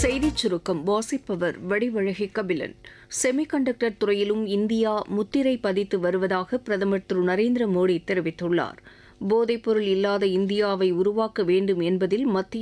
செய்திச் சுருக்கம் வாசிப்பவர் வடிவழகி கபிலன். செமிகண்டக்டர் துறையிலும் இந்தியா முத்திரை பதித்து வருவதாக பிரதமர் திரு நரேந்திர மோடி தெரிவித்துள்ளார். போதைப்பொருள் இல்லாத இந்தியாவை உருவாக்க வேண்டும் என்பதில் மத்திய